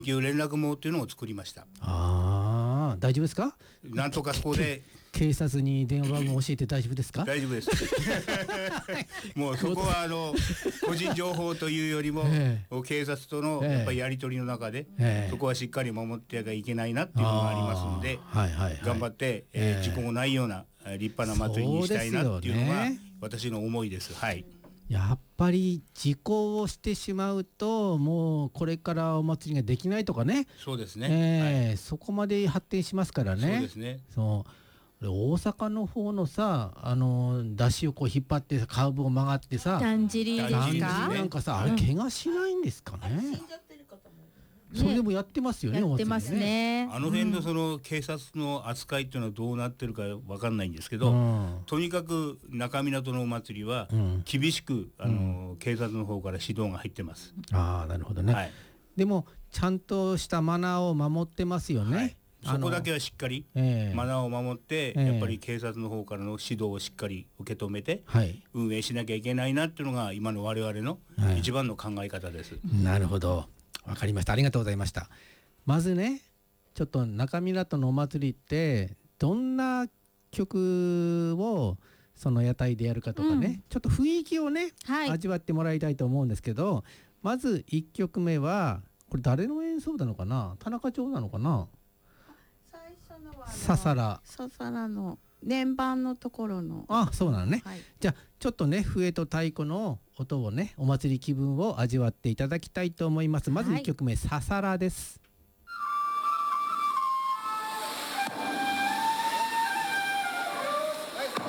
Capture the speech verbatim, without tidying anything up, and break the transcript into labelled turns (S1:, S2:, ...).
S1: いう連絡網っていうのを作りました。
S2: ああ、大丈夫ですか？
S1: なんとかそこで
S2: 警察に電話番号教えて大丈夫ですか？
S1: 大丈夫ですもうそこはあの個人情報というよりも、
S2: え
S1: 警察とのやっぱりやり取りの中で、
S2: ええ
S1: そこはしっかり守ってはいけないなっていうのがありますので、
S2: あーはいはいはい、
S1: 頑張って、えー
S2: ええ
S1: 事故もないようなえー立派な祭りにしたいなっていうのが
S2: そうですよね
S1: 私の思いです。はい。
S2: やっぱり事故をしてしまうともうこれからお祭りができないとかね、
S1: そうですね。
S2: えー
S1: はい、
S2: そこまで発展しますからね。
S1: そうですね。
S2: そう大阪の方のさ、あの出汁をこう引っ張ってカーブを曲がってさ、
S3: だんじりです
S1: だんじり
S3: か？
S1: ね
S2: なんかさ、あれ怪我しないんですかね。それでもやってますよね。
S3: やってますね。
S1: あの辺のその警察の扱いっていうのはどうなってるかわかんないんですけど、
S2: うん
S1: とにかく中港のお祭りは
S2: うん
S1: 厳しく、あの警察の方から指導が入ってます。
S2: ああ、なるほどね、
S1: はい、
S2: でもちゃんとしたマナーを守ってますよね、
S1: はい、
S2: あの
S1: そこだけはしっかり
S2: ええ
S1: マナーを守って、
S2: ええ
S1: やっぱり警察の方からの指導をしっかり受け止めて
S2: はい
S1: 運営しなきゃいけないなっていうのが今の我々の
S2: はい
S1: 一番の考え方です。
S2: なるほど、わかりました。ありがとうございました。まずね、ちょっと中港のお祭りってどんな曲をその屋台でやるかとかね、
S3: うん
S2: ちょっと雰囲気をね、
S3: はい。
S2: 味わってもらいたいと思うんですけど、まずいっきょくめはこれ誰の演奏なのかな、田中町なのかな、
S4: 最初のはあの
S2: ささら、
S4: ささらの年番のところの、
S2: あ、そうなのね。
S4: はい、
S2: じゃあちょっとね、笛と太鼓の音をね、お祭り気分を味わっていただきたいと思います。まずいっきょくめ、ささらです。